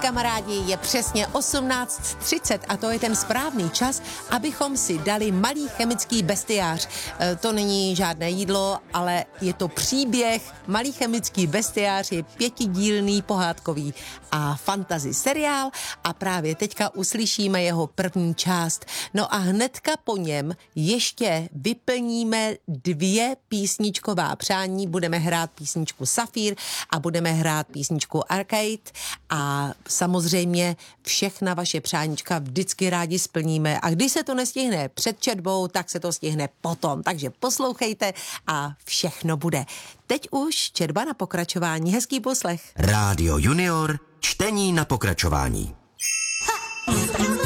kamarádi, je přesně 18:30 a to je ten správný čas, abychom si dali malý chemický bestiář. To není žádné jídlo, ale je to příběh. Malý chemický bestiář je 5dílný pohádkový a fantasy seriál a právě teďka uslyšíme jeho první část. No a hnedka po něm ještě vyplníme 2 písničková přání. Budeme hrát písničku Safír a budeme hrát písničku Arcade a samozřejmě všechna vaše přáníčka vždycky rádi splníme a když se to nestihne před četbou, tak se to stihne potom. Takže poslouchejte a všechno bude. Teď už četba na pokračování. Hezký poslech. Rádio Junior, čtení na pokračování. Ha!